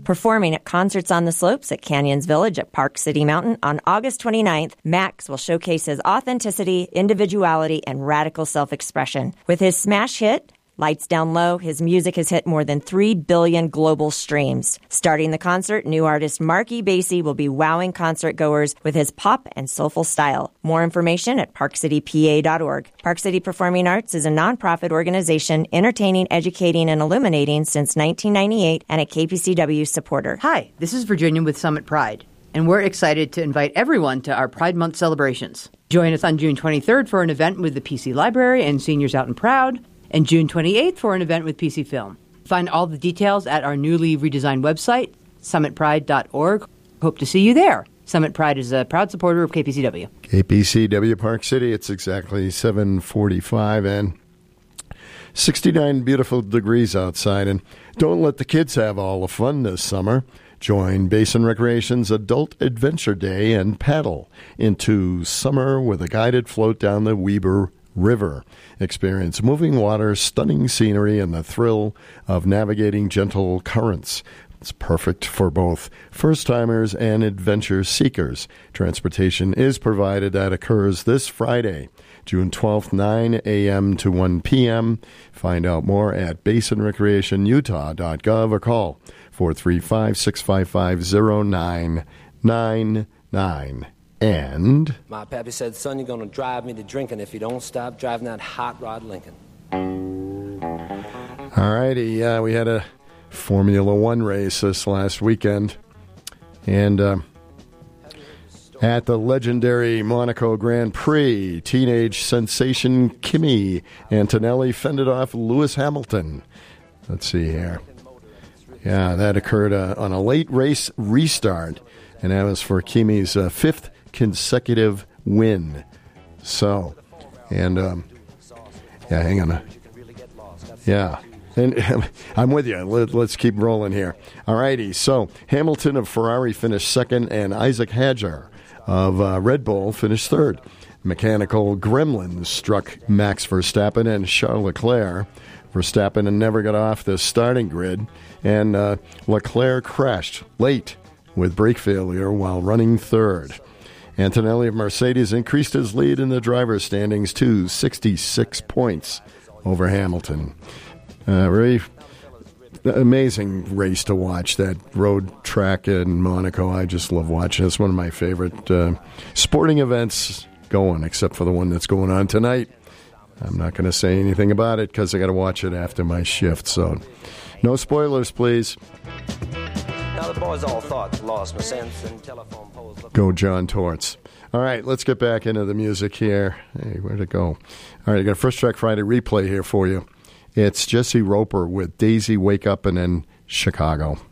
Performing at Concerts on the Slopes at Canyons Village at Park City Mountain on August 29th, Max will showcase his authenticity, individuality, and radical self-expression. With his smash hit, Lights Down Low, his music has hit more than 3 billion global streams. Starting the concert, new artist Marky Basie will be wowing concertgoers with his pop and soulful style. More information at parkcitypa.org. Park City Performing Arts is a nonprofit organization entertaining, educating, and illuminating since 1998 and a KPCW supporter. Hi, this is Virginia with Summit Pride, and we're excited to invite everyone to our Pride Month celebrations. Join us on June 23rd for an event with the PC Library and Seniors Out and Proud, and June 28th for an event with PC Film. Find all the details at our newly redesigned website, summitpride.org. Hope to see you there. Summit Pride is a proud supporter of KPCW. KPCW Park City, it's exactly 7:45 and 69 beautiful degrees outside. And don't let the kids have all the fun this summer. Join Basin Recreation's Adult Adventure Day and paddle into summer with a guided float down the Weber River. Experience moving water, stunning scenery, and the thrill of navigating gentle currents. It's perfect for both first-timers and adventure seekers. Transportation is provided. That occurs this Friday, June 12th, 9 a.m. to 1 p.m. Find out more at basinrecreationutah.gov or call 435-655-0999. And my pappy said, son, you're going to drive me to drinking if you don't stop driving that hot rod Lincoln. All righty. We had a Formula One race this last weekend. And at the legendary Monaco Grand Prix, teenage sensation Kimi Antonelli fended off Lewis Hamilton. Let's see here. Yeah, that occurred on a late race restart. And that was for Kimi's fifth consecutive win. So, and yeah, hang on. Yeah, and I'm with you. Let's keep rolling here. All righty. So Hamilton of Ferrari finished second, and Isaac Hadjar of Red Bull finished third. Mechanical gremlins struck Max Verstappen and Charles Leclerc. Verstappen never got off the starting grid, and Leclerc crashed late with brake failure while running third. Antonelli of Mercedes increased his lead in the driver's standings to 66 points over Hamilton. Very amazing race to watch, that road track in Monaco. I just love watching. It's one of my favorite sporting events going, except for the one that's going on tonight. I'm not going to say anything about it because I got to watch it after my shift. So no spoilers, please. Now the boys all thought lost my sense and telephone poles. Go John Torts. All right, let's get back into the music here. Hey, where'd it go? All right, I got a First Track Friday replay here for you. It's Jesse Roper with Daisy Wake Up and then Chicago.